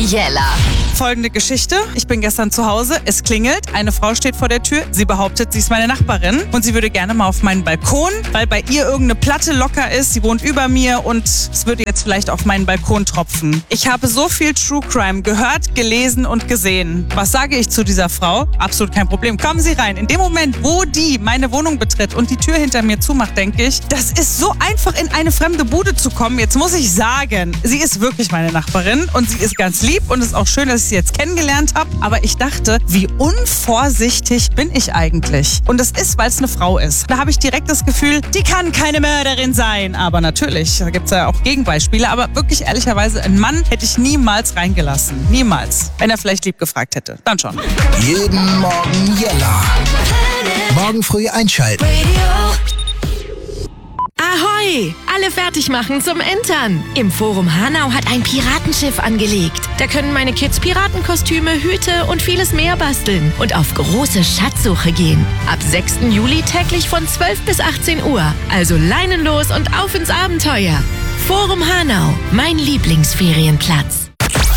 Jella. Folgende Geschichte. Ich bin gestern zu Hause, es klingelt, eine Frau steht vor der Tür, sie behauptet, sie ist meine Nachbarin und sie würde gerne mal auf meinen Balkon, weil bei ihr irgendeine Platte locker ist, sie wohnt über mir und es würde jetzt vielleicht auf meinen Balkon tropfen. Ich habe so viel True Crime gehört, gelesen und gesehen. Was sage ich zu dieser Frau? Absolut kein Problem. Kommen Sie rein. In dem Moment, wo die meine Wohnung betritt und die Tür hinter mir zumacht, denke ich, das ist so einfach, in eine fremde Bude zu kommen. Jetzt muss ich sagen, sie ist wirklich meine Nachbarin und sie ist ganz lieb und es ist auch schön, dass ich sie jetzt kennengelernt habe. Aber ich dachte, wie unvorsichtig bin ich eigentlich? Und das ist, weil es eine Frau ist. Da habe ich direkt das Gefühl, die kann keine Mörderin sein. Aber natürlich, da gibt es ja auch Gegenbeispiele. Aber wirklich ehrlicherweise, einen Mann hätte ich niemals reingelassen. Niemals. Wenn er vielleicht lieb gefragt hätte. Dann schon. Jeden Morgen Jella. Morgen früh einschalten. Ahoi! Alle fertig machen zum Entern. Im Forum Hanau hat ein Piratenschiff angelegt. Da können meine Kids Piratenkostüme, Hüte und vieles mehr basteln und auf große Schatzsuche gehen. Ab 6. Juli täglich von 12 bis 18 Uhr. Also leinenlos und auf ins Abenteuer. Forum Hanau, mein Lieblingsferienplatz.